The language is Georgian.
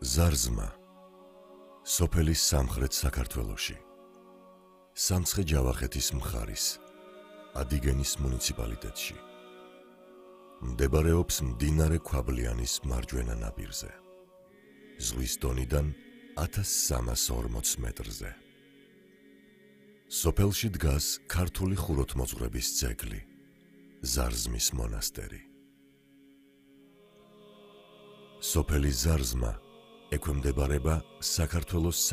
ზარზმა სოფელის სამხრეთ საქართველოში, სამცხე-ჯავახეთის მხარის ადიგენის მუნიციპალიტეტში. მდებარეობს მდინარე ქვაბლიანის მარჯვენა ნაპირზე. ზღვის დონიდან 1340 მეტრზე. სოფელში დგას ქართული ხუროთმოძღვრების ძეგლი, ზარზმის მონასტერი. სოფელი ზარზმა ექვემდებარება საქართველოს